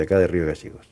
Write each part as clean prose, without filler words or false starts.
acá de Río Gallegos.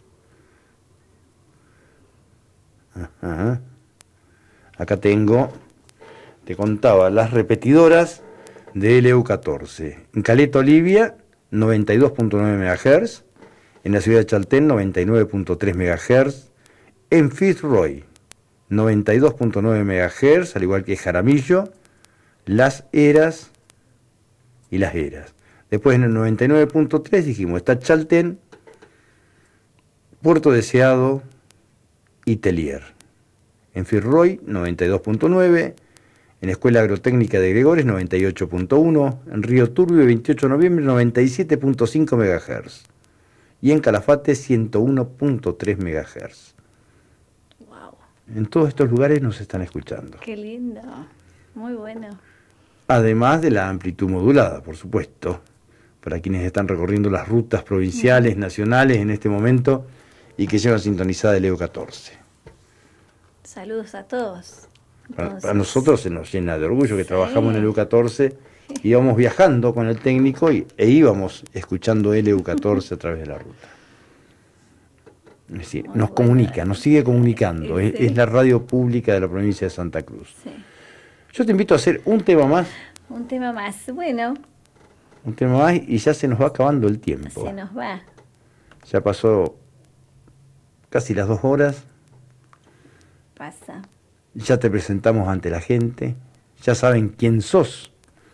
Ajá. Acá tengo, te contaba, las repetidoras de LU14. En Caleta Olivia, 92.9 MHz. En la ciudad de Chaltén, 99.3 MHz. En Fitzroy, 92.9 MHz, al igual que Jaramillo, Las Heras y Las Heras. Después en el 99.3 dijimos, está Chaltén, Puerto Deseado y Telier. En Fitzroy, 92.9. En Escuela Agrotécnica de Gregores, 98.1. En Río Turbio, 28 de noviembre, 97.5 MHz. Y en Calafate, 101.3 MHz. Wow. En todos estos lugares nos están escuchando. Qué lindo. Muy bueno. Además de la amplitud modulada, por supuesto, para quienes están recorriendo las rutas provinciales, nacionales en este momento y que llevan sintonizada el LU14. Saludos a todos. Para nosotros se nos llena de orgullo que trabajamos en el LU14, íbamos viajando con el técnico e íbamos escuchando LU14 a través de la ruta. Es decir, nos comunica, nos sigue comunicando, es la radio pública de la provincia de Santa Cruz. Sí. Yo te invito a hacer un tema más. Un tema más, bueno. Un tema más y ya se nos va acabando el tiempo. Se nos va. Ya pasó casi las 2 horas. Pasa. Ya te presentamos ante la gente, ya saben quién sos.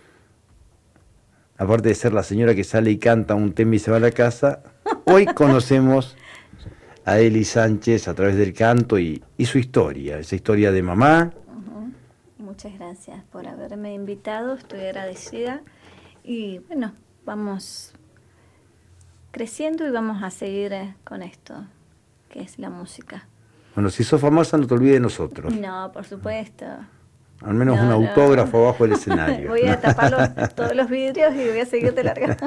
Aparte de ser la señora que sale y canta un tema y se va a la casa, hoy conocemos a Eli Sánchez a través del canto y su historia, esa historia de mamá. Muchas gracias por haberme invitado, estoy agradecida. Y bueno, vamos creciendo y vamos a seguir con esto, que es la música. Bueno, si sos famosa no te olvides de nosotros. No, por supuesto. Al menos un autógrafo abajo del escenario. Voy a tapar todos los vidrios y voy a seguir de larga.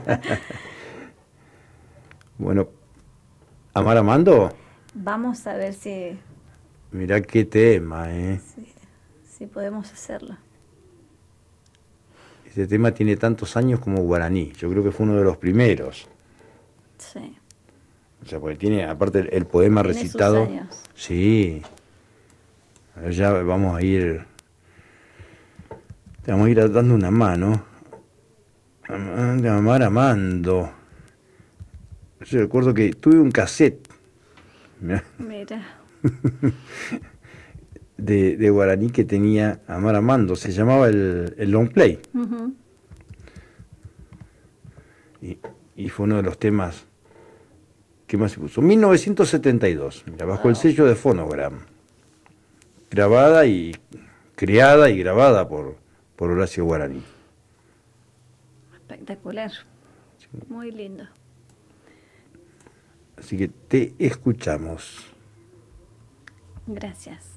Bueno, ¿Amar amando? Vamos a ver si... Mirá qué tema, si podemos hacerlo. Este tema tiene tantos años como Guaraní. Yo creo que fue uno de los primeros. Sí. O sea, porque tiene, aparte el poema Tiene recitado. sus años. Sí. Ya vamos a ir. Te vamos a ir dando una mano. Amar amando. Yo recuerdo que tuve un cassette. Mira. de Guaraní que tenía Amar amando. Se llamaba el long play. Uh-huh. Y fue uno de los temas que más se puso. 1972, mira, bajo el sello de Phonogram. Grabada y creada y grabada por Horacio Guaraní. Espectacular. Sí. Muy lindo. Así que te escuchamos. Gracias.